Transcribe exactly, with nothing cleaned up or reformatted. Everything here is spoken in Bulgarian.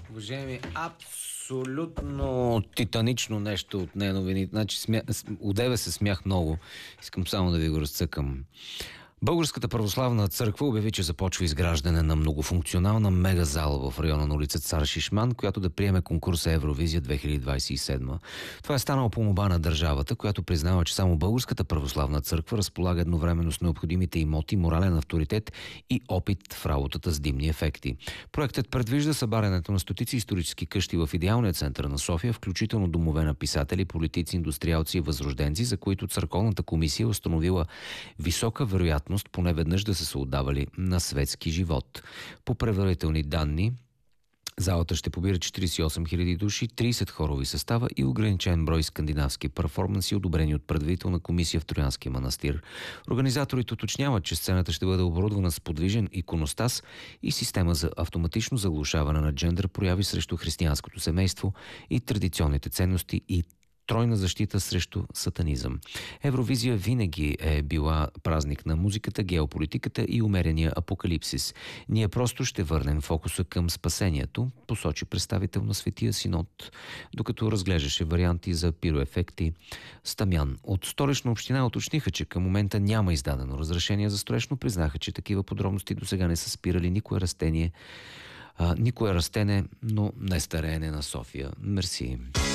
Уважаеми, абсолютно титанично нещо от нея новини. Значи, смя... Одеве се смях много. Искам само да ви го разцъкам. Българската православна църква обяви, че започва изграждане на многофункционална мегазала в района на улица Цар Шишман, която да приеме конкурса Евровизия две хиляди двадесет и седма. Това е станало по молба на държавата, която признава, че само Българската православна църква разполага едновременно с необходимите имоти, морален авторитет и опит в работата с димни ефекти. Проектът предвижда събарянето на стотици исторически къщи в идеалния център на София, включително домове на писатели, политици, индустриалци и възрожденци, за които църковната комисия е установила висока вероятност поне веднъж да са се отдавали на светски живот. По предварителни данни, залата ще побира четиридесет и осем хиляди души, тридесет хорови състава и ограничен брой скандинавски перформанси, одобрени от предварителна комисия в Троянския манастир. Организаторите уточняват, че сцената ще бъде оборудвана с подвижен иконостас и система за автоматично заглушаване на джендър прояви срещу християнското семейство и традиционните ценности и тройна защита срещу сатанизъм. Евровизия винаги е била празник на музиката, геополитиката и умерения апокалипсис. Ние просто ще върнем фокуса към спасението, посочи представител на Светия Синод, докато разглеждаше варианти за пироефекти. Стамян от Столична община уточниха, че към момента няма издадено разрешение за строеж, но признаха, че такива подробности до сега не са спирали никое растение, а, никое растене, но не стареене на София. Мерси.